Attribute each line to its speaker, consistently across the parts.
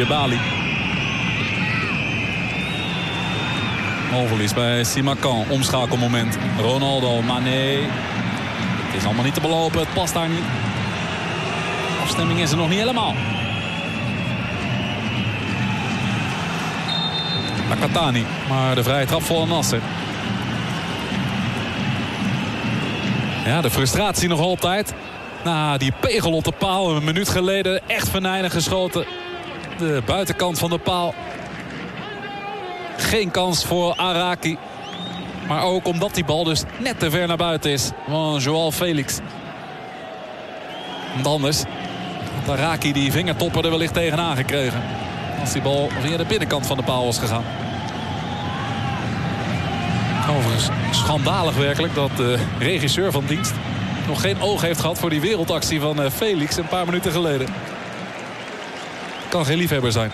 Speaker 1: Jebali. Balverlies bij Simakan. Omschakelmoment. Ronaldo, Mané. Het is allemaal niet te belopen. Het past daar niet. Afstemming is er nog niet helemaal. Nakatani. Maar de vrije trap voor Al Nassr. Ja, de frustratie nog altijd. Na die pegel op de paal. Een minuut geleden echt venijnig geschoten. De buitenkant van de paal. Geen kans voor Araki. Maar ook omdat die bal dus net te ver naar buiten is. Van Joao Felix. Want anders had Araki die vingertoppen er wellicht tegenaan gekregen. Als die bal via de binnenkant van de paal was gegaan. Overigens schandalig werkelijk dat de regisseur van dienst nog geen oog heeft gehad voor die wereldactie van Felix een paar minuten geleden. Kan geen liefhebber zijn.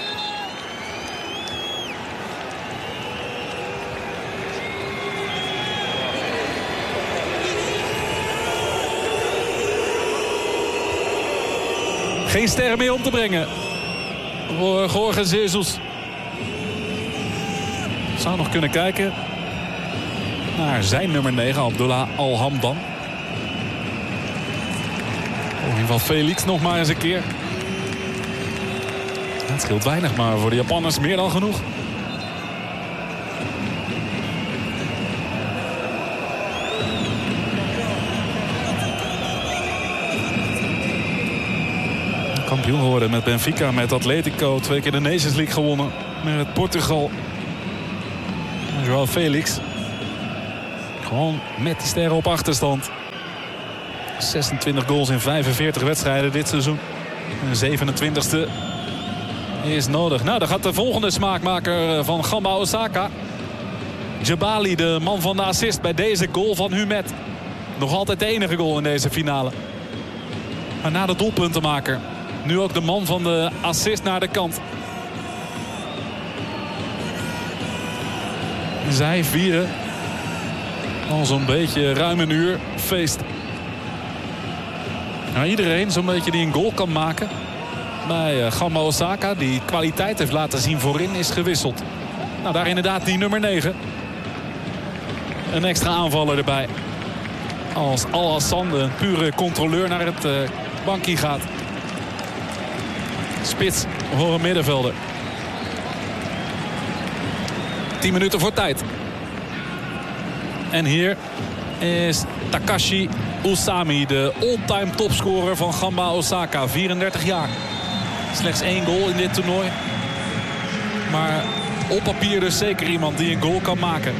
Speaker 1: Geen sterren meer om te brengen voor Jorge Jesus. Zou nog kunnen kijken naar zijn nummer 9, Abdullah Al-Hamdan. Poging van Felix nog maar eens een keer. Het scheelt weinig, maar voor de Japanners meer dan genoeg. Kampioen geworden met Benfica, met Atletico. 2 keer de Nations League gewonnen met Portugal. En Joao Felix. Gewoon met die sterren op achterstand. 26 goals in 45 wedstrijden dit seizoen. En de 27e is nodig. Nou, dan gaat de volgende smaakmaker van Gamba Osaka. Jebali, de man van de assist bij deze goal van Humet. Nog altijd de enige goal in deze finale. Maar na de doelpuntenmaker. Nu ook de man van de assist naar de kant. Zij vieren al zo'n beetje ruim een uur feest. Nou, iedereen zo'n beetje die een goal kan maken bij Gamba Osaka, die kwaliteit heeft laten zien voorin, is gewisseld. Nou, daar inderdaad die nummer 9. Een extra aanvaller erbij. Als Al Hassan, de pure controleur, naar het bankje gaat. Spits voor een middenvelder. 10 minuten voor tijd. En hier is Takashi Usami, de all-time topscorer van Gamba Osaka. 34 jaar. Slechts 1 goal in dit toernooi. Maar op papier dus zeker iemand die een goal kan maken.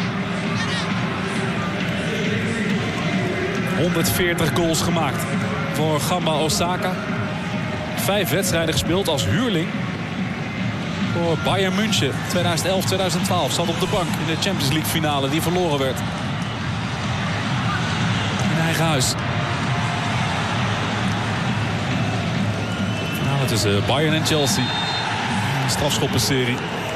Speaker 1: 140 goals gemaakt voor Gamba Osaka. 5 wedstrijden gespeeld als huurling voor Bayern München. 2011-2012 zat op de bank in de Champions League finale die verloren werd. In eigen huis. Finale tussen Bayern en Chelsea. Een strafschoppenserie.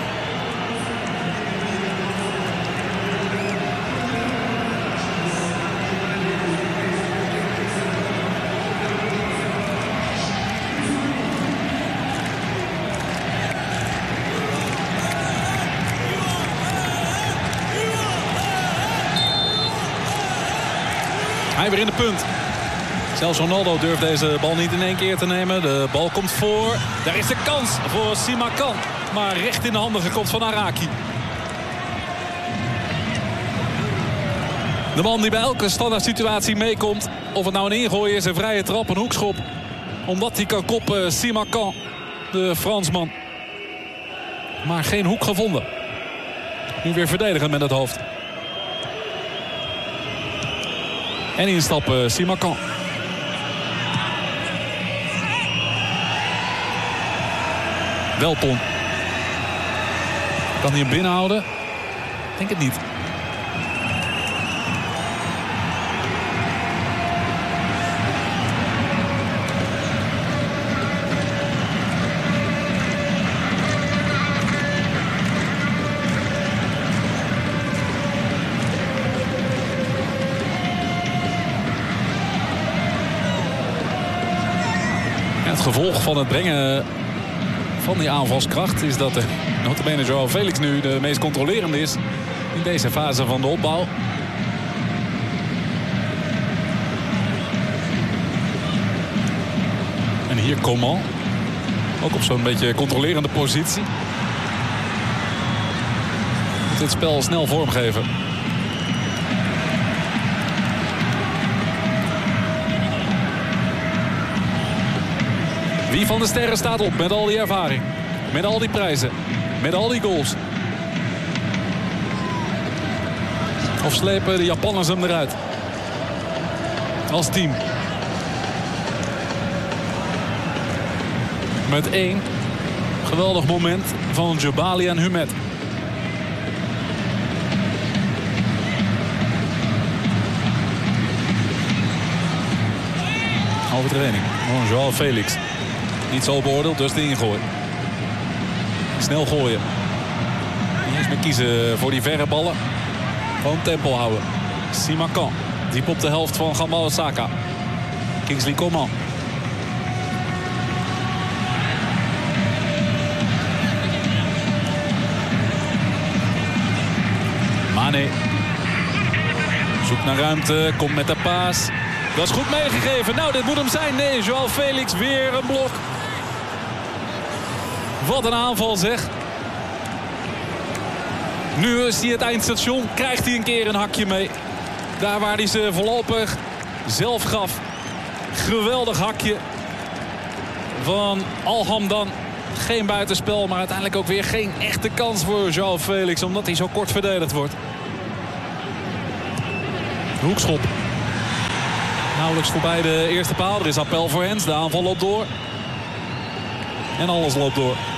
Speaker 1: Hij weer in de punt. Zelfs Ronaldo durft deze bal niet in één keer te nemen. De bal komt voor. Daar is de kans voor Simakan. Maar recht in de handen gekopt van Araki. De man die bij elke standaard situatie meekomt. Of het nou een ingooi is, een vrije trap, een hoekschop. Omdat hij kan koppen, Simakan, de Fransman. Maar geen hoek gevonden. Nu weer verdedigen met het hoofd. En instappen Simakan. Welton. Kan hij hem binnenhouden? Ik denk het niet. Het gevolg van het brengen van die aanvalskracht is dat notabene Joao Felix nu de meest controlerende is in deze fase van de opbouw. En hier Coman. Ook op zo'n beetje controlerende positie. Moet het spel snel vormgeven. Wie van de sterren staat op met al die ervaring? Met al die prijzen? Met al die goals? Of slepen de Japanners hem eruit? Als team. Met 1 geweldig moment van Djibali en Humet. Overtreding van Joao Felix. Niet zo beoordeeld, dus de ingooi. Snel gooien. Niet eens meer kiezen voor die verre ballen. Gewoon tempo houden. Simakan. Diep op de helft van Gamba Osaka. Kingsley Coman. Mane. Zoekt naar ruimte. Komt met de paas. Dat is goed meegegeven. Nou, dit moet hem zijn. Nee, Joao Felix weer een blok. Wat een aanval zeg. Nu is hij het eindstation. Krijgt hij een keer een hakje mee. Daar waar hij ze voorlopig zelf gaf. Geweldig hakje van Alhamdan. Geen buitenspel, maar uiteindelijk ook weer geen echte kans voor Joao Felix. Omdat hij zo kort verdedigd wordt. Hoekschop. Nauwelijks voorbij de eerste paal. Er is appel voor Hens. De aanval loopt door. En alles loopt door.